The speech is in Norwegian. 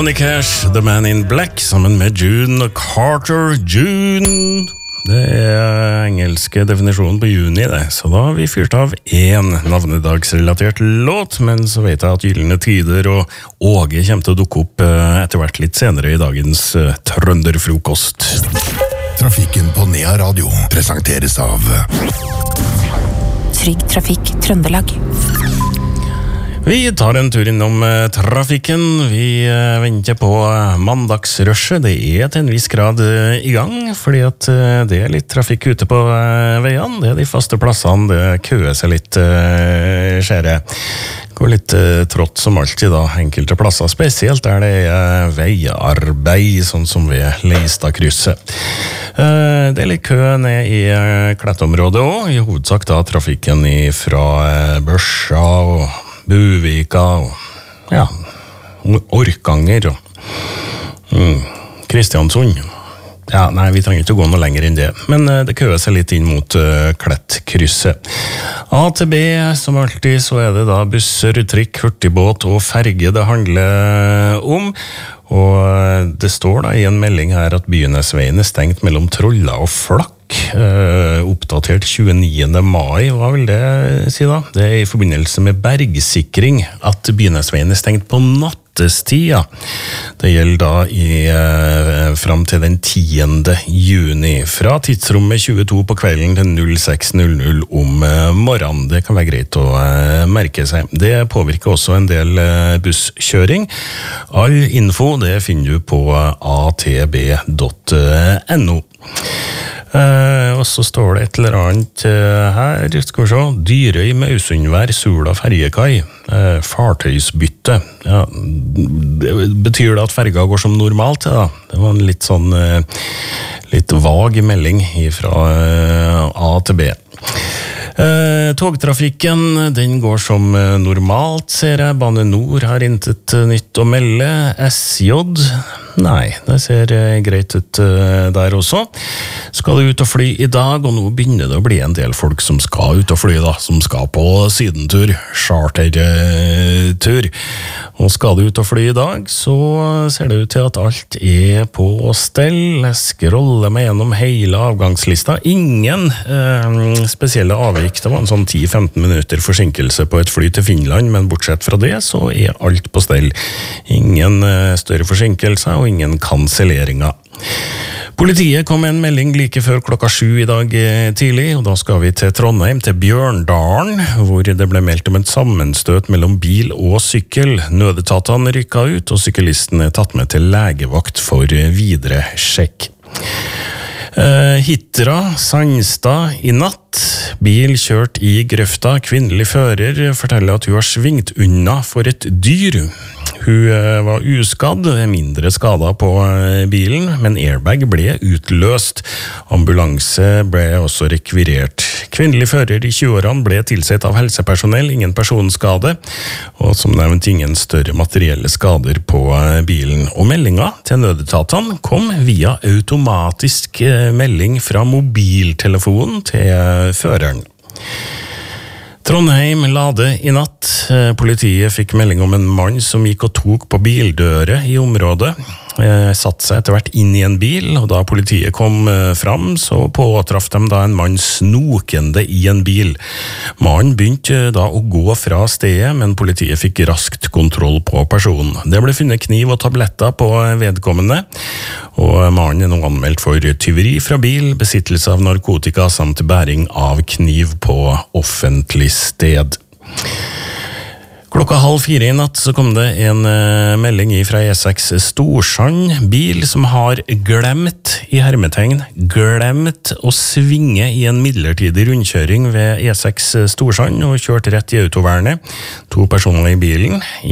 Johnny Cash, The Man in Black, sammen med June Carter. June, det engelske definisjonen på juni det, så da har vi fyrt av en navnedagsrelatert låt, men så vet jeg at Gyllene Tider og Åge kommer til å dukke opp etter hvert litt senere i dagens trønderfrokost. Trafikken på Nea Radio presenteres av Trygg Trafikk Trøndelag. Vi tar en tur innom trafikken. Vi venter på mandagsrushet. Det til en viss grad i gang, fordi at det litt trafikk ute på veiene. Det de faste plassene, det køer seg litt, skjære. Går litt trått som alltid da, enkelte plasser, spesielt der det veiarbeid, sånn som ved Leistadkrysset. Det litt kø ned i Klettområdet også, i hovedsak da trafikken fra Børsa og Buvika og ja, Orkanger og Kristiansund. Ja, nei, vi trenger ikke å gå noe lenger enn det, men det køer seg litt inn mot Klettkrysset. A til B, som alltid, så det da busser, trikk, hurtigbåt og ferge det handler om. Og det står da i en melding her at Bynesveien stengt mellom Trolla og Flakk. Oppdatert 29. mai, hva vil det si da? Det i forbindelse med bergsikring at Bynesveien stengt på nattestid. Ja. Det gjelder da frem til den 10. juni, fra tidsrommet 22 på kvelden til 06:00 om morgenen. Det kan være greit å merke seg. Det påvirker også en del busskjøring. All info det finner du på atb.no. Og så står det et eller annet her, skal vi se, Dyrøy Mausundvær Sula fergekai, fartøysbytte. Ja, det betyr det at ferga går som normalt, ja. Det var en litt sånn, litt vag melding fra A til B. Togtrafikken, den går som normalt, ser jeg. Bane Nor har intet nytt å melde. SJ, nei, det ser greit ut der også. Skal du ut og fly i dag, og nå begynner det å bli en del folk som skal ut og fly da, som skal på sydentur, chartertur. Og skal du ut og fly i dag, så ser det ut til at alt på stell. Jeg scroller meg gjennom hele avgangslista. Ingen spesielle avvik. Det var en sånn 10-15 minutter forsinkelse på et fly til Finland, men bortsett fra det så alt på stell. Ingen større forsinkelser og ingen kanselleringer. Politiet kom med en melding like før 7:00 i dag tidlig, og da skal vi til Trondheim, til Bjørndalen, hvor det ble meldt om et sammenstøt mellom bil og sykkel. Nødetatene rykket ut, og syklisten tatt med til legevakt for videre sjekk. Hitra, Sandstad i natt. Bil kjørt i grøfta. Kvinnelig fører forteller at hun har svingt unna for et dyr. Hun var uskadd, mindre skadet på bilen, men airbag ble utløst. Ambulanse ble også rekvirert. Kvinnelig fører i 20-årene ble tilsett av helsepersonell, ingen personskade, og som nevnt ingen større materielle skader på bilen. Og meldinga til nødetatene kom via automatisk melding fra mobiltelefonen til føreren. Trondheim lade i natt. Politiet fikk melding om en mann som gikk og tok på bildører i området. Satt seg etter hvert inn i en bil, og da politiet kom fram, så påtraff de da en mann snokende i en bil. Mannen begynte da å gå fra stedet, men politiet fikk raskt kontroll på personen. Det ble funnet kniv og tabletter på vedkommende, og mannen nå anmeldt for tyveri fra bil, besittelse av narkotika samt bæring av kniv på offentlig sted. 3:30 i natt så kom det en melding fra E6 Storsand. Bil som har glemt, i hermetegn, glemt å svinge i en midlertidig rundkjøring ved E6 Storsand og kjørt rett i autovernet. 2 personer i bilen.